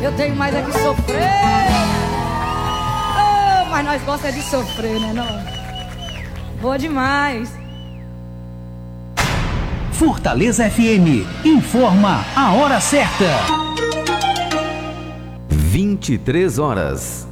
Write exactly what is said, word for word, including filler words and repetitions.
Eu tenho mais é que sofrer. Oh, mas nós gostamos de sofrer, né não? Boa demais. Fortaleza F M informa a hora certa. vinte e três horas.